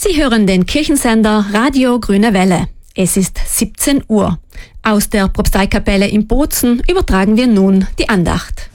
Sie hören den Kirchensender Radio Grüne Welle. Es ist 17 Uhr. Aus der Propsteikapelle in Bozen übertragen wir nun die Andacht.